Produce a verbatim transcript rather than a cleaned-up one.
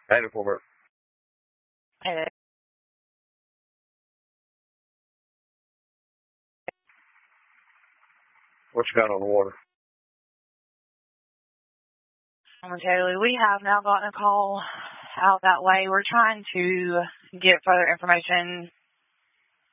ninety-four. Hey, What you got on the water? momentarily, we have now gotten a call out that way. We're trying to get further information